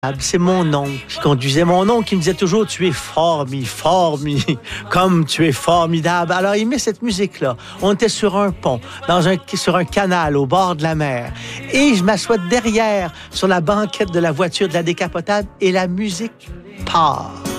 C'est mon oncle qui conduisait. Mon oncle qui me disait toujours, tu es comme tu es formidable. Alors, il met cette musique-là. On était sur un pont, sur un canal au bord de la mer. Et je m'assois derrière, sur la banquette de la voiture de la décapotable, et la musique part.